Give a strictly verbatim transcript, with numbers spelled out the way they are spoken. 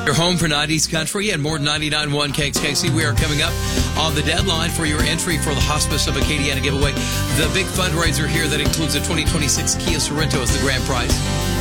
Your home for nineties country and more than ninety-nine point one K X K C. We are coming up on the deadline for your entry for the Hospice of Acadiana giveaway. The big fundraiser here that includes a twenty twenty-six Kia Sorento as the grand prize.